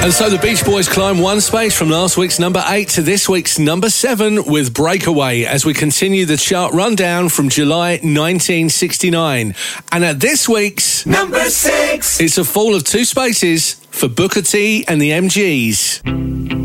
And so the Beach Boys climb one space from last week's number 8 to this week's number 7 with Breakaway as we continue the chart rundown from July 1969. And at this week's number 6, it's a fall of 2 spaces for Booker T and the MGs.